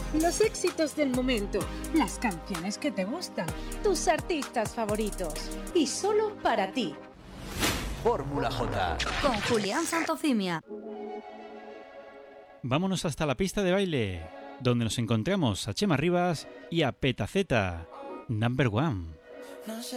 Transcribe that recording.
Los éxitos del momento, las canciones que te gustan, tus artistas favoritos y solo para ti. Fórmula J con Julián Santofimia. Vámonos hasta la pista de baile, donde nos encontramos a Chema Rivas y a Petaceta, Number One. No sé